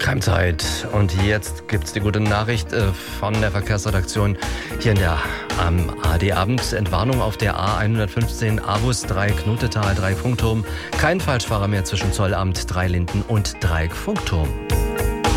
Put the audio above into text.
Keimzeit. Und jetzt gibt es die gute Nachricht von der Verkehrsredaktion hier in der AD-Abend. Entwarnung auf der A115 Avus 3 Knotetal, Dreieck Funkturm. Kein Falschfahrer mehr zwischen Zollamt, Dreilinden und Dreieck Funkturm.